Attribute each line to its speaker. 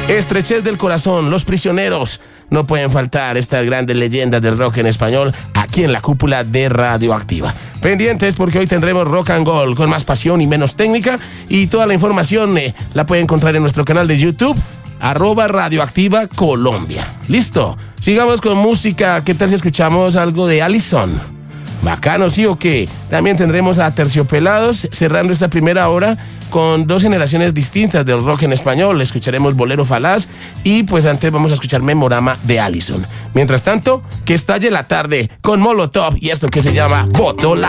Speaker 1: Estrechez del Corazón, Los Prisioneros. No pueden faltar estas grandes leyendas del rock en español aquí en la cúpula de Radioactiva. Pendientes porque hoy tendremos Rock and Gold con más pasión y menos técnica, y toda la información la pueden encontrar en nuestro canal de YouTube, @Radioactiva Colombia. Listo, sigamos con música. ¿Qué tal si escuchamos algo de Allison? Bacano, ¿sí o qué? También tendremos a Terciopelados cerrando esta primera hora con dos generaciones distintas del rock en español. Escucharemos Bolero Falaz y pues antes vamos a escuchar Memorama de Allison. Mientras tanto, que estalle la tarde con Molotov y esto que se llama Botolá.